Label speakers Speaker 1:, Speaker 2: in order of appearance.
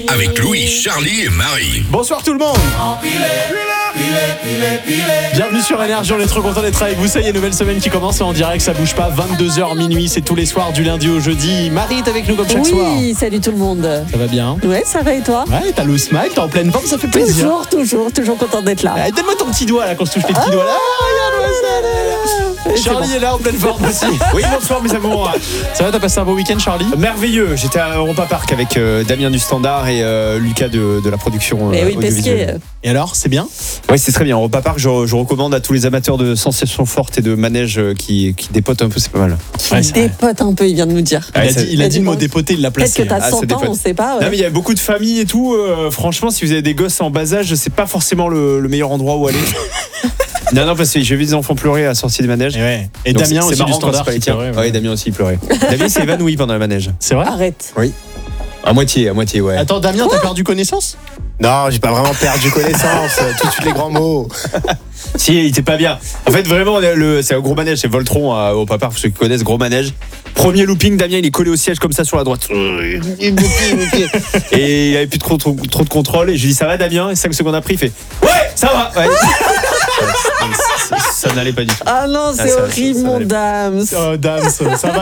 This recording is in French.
Speaker 1: avec Louis, Charlie et Marie.
Speaker 2: Bonsoir tout le monde. Bienvenue sur Énergie, on est trop content d'être avec vous. Ça y est, nouvelle semaine qui commence en direct, ça bouge pas. 22h minuit, c'est tous les soirs du lundi au jeudi. Marie est avec nous comme chaque soir.
Speaker 3: Oui, salut tout le monde.
Speaker 2: Ça va bien?
Speaker 3: Ouais, ça va et toi?
Speaker 2: Ouais, t'as le smile, t'es en pleine forme, ça fait plaisir.
Speaker 3: Toujours content d'être là.
Speaker 2: Allez, donne-moi ton petit doigt là, quand je touche les petits doigts là. Charlie est là en pleine forme aussi.
Speaker 4: Oui, bonsoir mes amours.
Speaker 2: Ça va, t'as passé un beau week-end, Charlie?
Speaker 4: Merveilleux. J'étais à Europa Park avec Damien du Standard et Lucas de la production
Speaker 3: Et oui,
Speaker 4: audiovisuelle.
Speaker 3: Pesquet.
Speaker 2: Et alors, c'est bien?
Speaker 4: Oui, c'est très bien. Europa Park, je recommande à tous les amateurs de sensations fortes et de manèges qui dépotent un peu, c'est pas mal.
Speaker 2: Ouais,
Speaker 3: Qui dépote un peu, il vient de nous dire.
Speaker 2: Il a dit le mot dépoter, il l'a
Speaker 3: Peut-être
Speaker 2: placé.
Speaker 3: que t'as 100 ans, on sait pas. Ouais.
Speaker 4: Non mais il y a beaucoup de familles et tout. Franchement, si vous avez des gosses en bas âge, c'est pas forcément le meilleur endroit où aller. Non, parce que j'ai vu des enfants pleurer à la sortie des manèges.
Speaker 2: Et
Speaker 4: Donc,
Speaker 2: Damien
Speaker 4: c'est
Speaker 2: aussi
Speaker 4: marrant
Speaker 2: du Standard.
Speaker 4: quand c'est pas les tiens.
Speaker 2: Ouais.
Speaker 4: Ouais, Damien aussi il pleurait. Damien s'est évanoui pendant le manège.
Speaker 2: C'est vrai?
Speaker 3: Arrête.
Speaker 4: Oui. À moitié, ouais.
Speaker 2: Attends, Damien, t'as perdu connaissance?
Speaker 5: Non, j'ai pas vraiment perdu connaissance. Tout de suite les grands mots.
Speaker 4: Si, il était pas bien. En fait, vraiment, c'est un gros manège, c'est Voltron au Papa, pour ceux qui connaissent, gros manège. Premier looping, Damien, il est collé au siège comme ça sur la droite. Et il avait plus trop de contrôle. Et je lui dis, ça va, Damien? Et 5 secondes après, il fait, ouais, ça va. Ouais. Ça n'allait pas du tout.
Speaker 3: Ah non, c'est
Speaker 4: ça
Speaker 3: horrible,
Speaker 4: allait
Speaker 3: mon
Speaker 4: pas.
Speaker 3: dame.
Speaker 2: Oh, Dams, ça va.